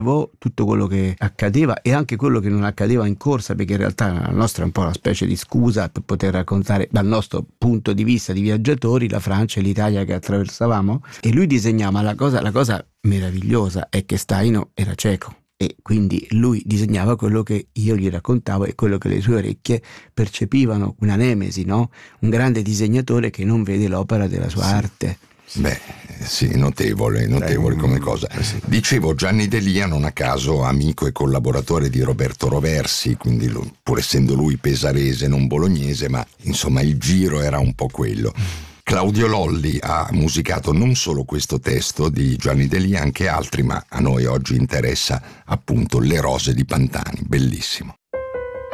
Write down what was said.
tutto quello che accadeva e anche quello che non accadeva in corsa, perché in realtà la nostra è un po' una specie di scusa per poter raccontare dal nostro punto di vista di viaggiatori la Francia e l'Italia che attraversavamo. E lui disegnava la cosa meravigliosa è che Staino era cieco e quindi lui disegnava quello che io gli raccontavo e quello che le sue orecchie percepivano, una nemesi, no? Un grande disegnatore che non vede l'opera della sua arte. Beh, sì, notevole come cosa. Dicevo, Gianni Delia, non a caso amico e collaboratore di Roberto Roversi, quindi pur essendo lui pesarese non bolognese, ma insomma il giro era un po' quello. Claudio Lolli ha musicato non solo questo testo di Gianni Delia, anche altri, ma a noi oggi interessa appunto Le rose di Pantani, bellissimo.